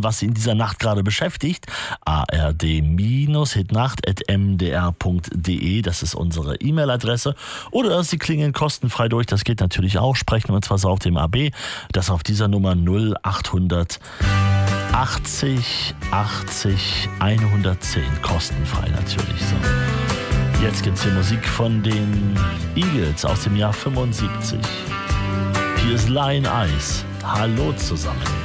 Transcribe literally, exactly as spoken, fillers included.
was Sie in dieser Nacht gerade beschäftigt. a r d Hitnacht at m d r punkt d e, das ist unsere E-Mail-Adresse. Oder Sie klingen kostenfrei durch, das geht natürlich auch. Sprechen wir uns was auf dem A B, das auf dieser Nummer null acht achtzig achtzig hundertzehn, kostenfrei natürlich. So. Jetzt gibt's hier Musik von den Eagles aus dem Jahr fünfundsiebzig. Hier ist Lion Eyes. Hallo zusammen.